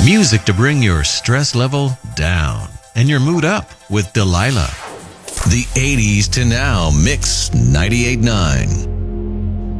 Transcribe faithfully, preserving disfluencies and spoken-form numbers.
Music to bring your stress level down and your mood up with Delilah. The eighties to now mix ninety-eight point nine.